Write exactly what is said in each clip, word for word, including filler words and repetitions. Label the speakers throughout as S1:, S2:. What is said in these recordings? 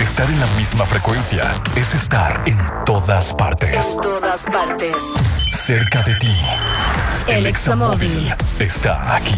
S1: Estar en la misma frecuencia es estar en todas partes.
S2: En todas partes.
S1: Cerca de ti.
S2: El Examóvil
S1: está aquí.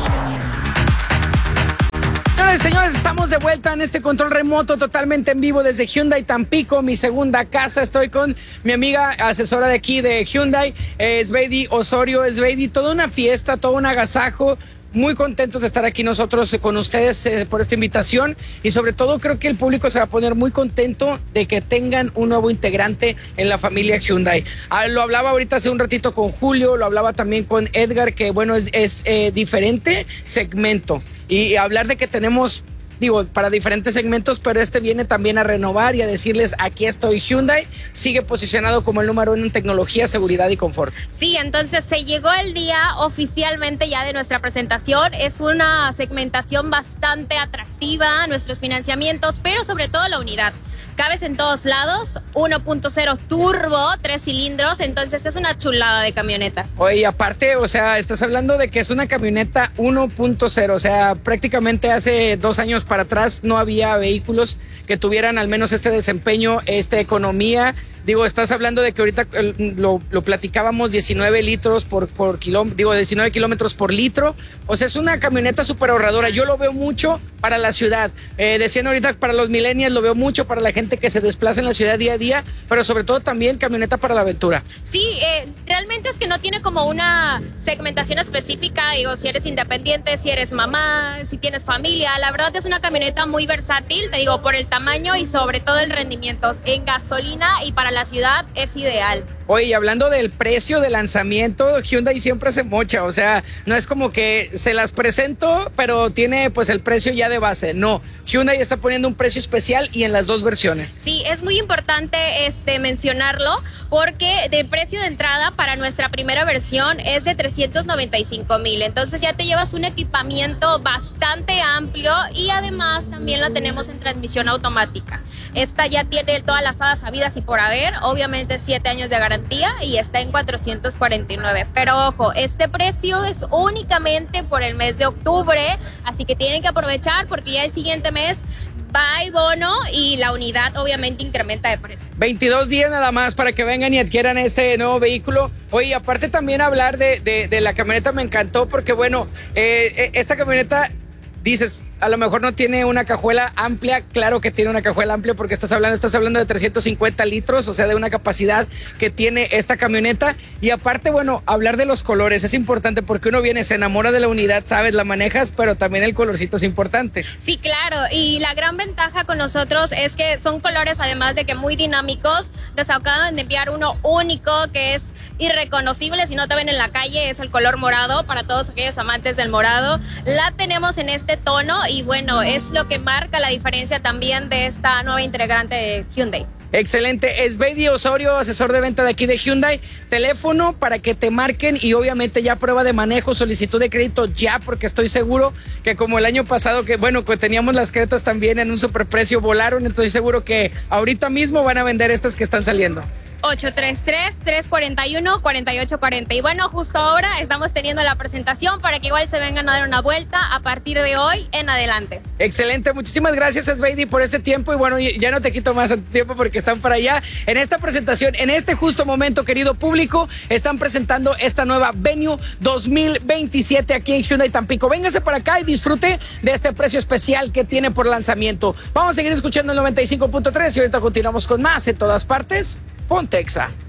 S3: Señores, señores, estamos de vuelta en este control remoto totalmente en vivo desde Hyundai Tampico, mi segunda casa. Estoy con mi amiga asesora de aquí de Hyundai, eh, Sveidi Osorio. Sveidi, toda una fiesta, todo un agasajo. Muy contentos de estar aquí nosotros eh, con ustedes eh, por esta invitación, y sobre todo creo que el público se va a poner muy contento de que tengan un nuevo integrante en la familia Hyundai. Ah, lo hablaba ahorita hace un ratito con Julio, lo hablaba también con Edgar, que bueno, es, es eh, diferente segmento, y hablar de que tenemos, digo, para diferentes segmentos, pero este viene también a renovar y a decirles, aquí estoy. Hyundai sigue posicionado como el número uno en tecnología, seguridad y confort.
S4: Sí, entonces se llegó el día oficialmente ya de nuestra presentación. Es una segmentación bastante atractiva, nuestros financiamientos, pero sobre todo la unidad. Cabes en todos lados, uno punto cero turbo, tres cilindros, entonces es una chulada de camioneta.
S3: Oye, aparte, o sea, estás hablando de que es una camioneta uno punto cero, o sea, prácticamente hace dos años para atrás no había vehículos que tuvieran al menos este desempeño, esta economía. Digo, estás hablando de que ahorita lo, lo platicábamos, diecinueve litros por, por kilómetro, digo, diecinueve kilómetros por litro. O sea, es una camioneta súper ahorradora. Yo lo veo mucho para la ciudad. Eh, decían ahorita para los millennials, lo veo mucho para la gente que se desplaza en la ciudad día a día, pero sobre todo también camioneta para la aventura.
S4: Sí, eh, realmente es que no tiene como una segmentación específica. Digo, si eres independiente, si eres mamá, si tienes familia. La verdad es una camioneta muy versátil, te digo, por el tamaño y sobre todo el rendimiento en gasolina, y para la ciudad es ideal.
S3: Oye, y hablando del precio de lanzamiento, Hyundai siempre se mocha, o sea, no es como que se las presento, pero tiene pues el precio ya de base. No, Hyundai está poniendo un precio especial y en las dos versiones.
S4: Sí, es muy importante este mencionarlo, porque de precio de entrada para nuestra primera versión es de trescientos noventa y cinco mil, entonces ya te llevas un equipamiento bastante amplio, y además también la tenemos en transmisión automática. Esta ya tiene todas las hadas habidas y por haber, obviamente siete años de garantía, y está en cuatrocientos cuarenta y nueve. Pero ojo, este precio es únicamente por el mes de octubre, así que tienen que aprovechar, porque ya el siguiente mes va el bono y la unidad obviamente incrementa de precio.
S3: veintidós días nada más para que vengan y adquieran este nuevo vehículo. Oye, aparte también hablar de, de, de la camioneta me encantó, porque bueno, eh, esta camioneta, dices, a lo mejor no tiene una cajuela amplia. Claro que tiene una cajuela amplia, porque estás hablando, estás hablando de trescientos cincuenta litros, o sea, de una capacidad que tiene esta camioneta. Y aparte, bueno, hablar de los colores es importante, porque uno viene, se enamora de la unidad, sabes, la manejas, pero también el colorcito es importante.
S4: Sí, claro, y la gran ventaja con nosotros es que son colores, además de que muy dinámicos. Nos acaban de enviar uno único que es irreconocible si no te ven en la calle, es el color morado, para todos aquellos amantes del morado. La tenemos en este tono, y bueno, es lo que marca la diferencia también de esta nueva integrante de Hyundai.
S3: Excelente. Sveidi Osorio, asesor de venta de aquí de Hyundai. Teléfono para que te marquen, y obviamente ya prueba de manejo, solicitud de crédito ya, porque estoy seguro que como el año pasado, que bueno, que teníamos las Cretas también en un superprecio, volaron. Estoy seguro que ahorita mismo van a vender estas que están saliendo.
S4: ocho tres tres, tres cuatro uno, cuatro ocho cuatro cero. Y bueno, justo ahora estamos teniendo la presentación para que igual se vengan a dar una vuelta a partir de hoy en adelante.
S3: Excelente, muchísimas gracias, Sveidi, por este tiempo. Y bueno, ya no te quito más tiempo porque están para allá. En esta presentación, en este justo momento, querido público, están presentando esta nueva Venue dos mil veintisiete aquí en Hyundai Tampico. Véngase para acá y disfrute de este precio especial que tiene por lanzamiento. Vamos a seguir escuchando el noventa y cinco punto tres y ahorita continuamos con más en todas partes. Ponte Exa.